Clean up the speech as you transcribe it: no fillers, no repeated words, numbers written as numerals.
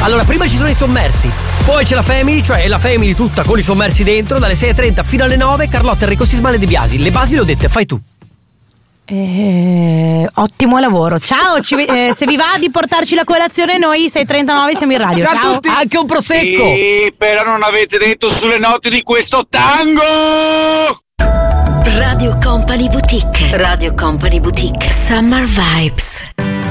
Allora, prima ci sono i sommersi, poi c'è la Family, cioè la Family tutta con i sommersi dentro, dalle 6:30 fino alle 9. Carlotta, Enrico Sisma e De Biasi. Le basi le ho dette, fai tu. Ottimo lavoro. Ciao, se vi va di portarci la colazione, noi 6:39 siamo in radio. Ciao a tutti. Anche un prosecco. Sì, però non avete detto sulle note di questo tango. Radio Company Boutique. Radio Company Boutique. Summer Vibes.